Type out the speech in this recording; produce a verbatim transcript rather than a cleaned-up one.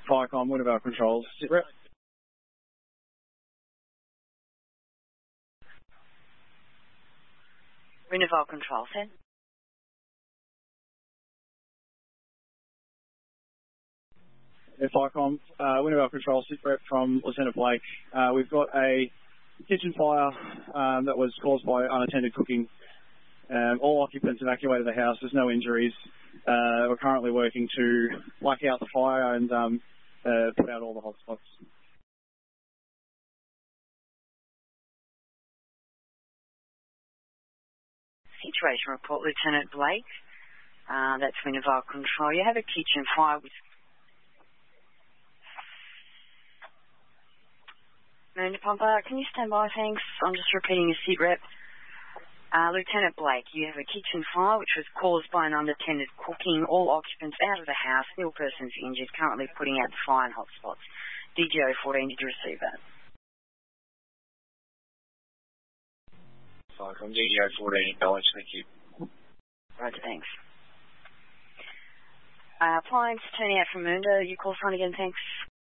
Firecom, Wintervale Controls. Sit rep. Wintervale Control, Sen. Yeah, Firecom, uh, Wintervale Control, sit rep from Lieutenant Blake. Uh, we've got a kitchen fire um, that was caused by unattended cooking. Um, all occupants evacuated the house. There's no injuries. Uh, we're currently working to black out the fire and um, uh, put out all the hotspots. Situation report, Lieutenant Blake. Uh, that's Wintervale Control. You have a kitchen fire with Moonda Pumper. Can you stand by, thanks? I'm just repeating your sit rep. Uh, Lieutenant Blake, you have a kitchen fire which was caused by an unattended cooking. All occupants out of the house. Still persons injured. Currently putting out the fire and hotspots. D G O fourteen, did you receive that? Firecom, D G O fourteen, acknowledged, thank you. Right, thanks. Uh, appliance turning out from Moonda. You call sign again, thanks.